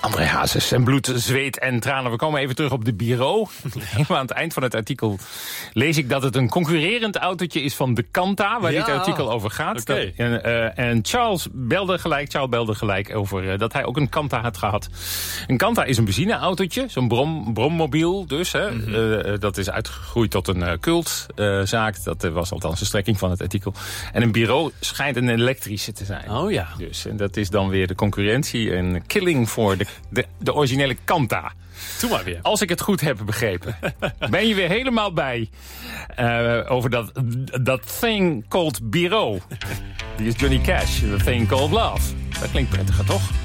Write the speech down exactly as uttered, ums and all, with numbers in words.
André Hazes en bloed, zweet en tranen. We komen even terug op de bureau. Aan het eind van het artikel lees ik dat het een concurrerend autootje is van de Kanta, waar ja. dit artikel over gaat. Okay. Dat, en, uh, en Charles belde gelijk, Charles belde gelijk over uh, dat hij ook een Kanta had gehad. Een Kanta is een benzineautootje, zo'n brom, brommobiel dus. Hè. Mm-hmm. Uh, dat is uitgegroeid tot een uh, cultzaak. Uh, dat uh, was althans de strekking van het artikel. En een bureau schijnt een elektrische te zijn. Oh ja. Dus, en dat is dan weer de concurrentie en killing voor de, de, de originele Kanta. Doe maar weer. Als ik het goed heb begrepen. Ben je weer helemaal bij uh, over dat, dat thing called bureau. Die is Johnny Cash, The Thing Called Love. Dat klinkt prettiger, toch?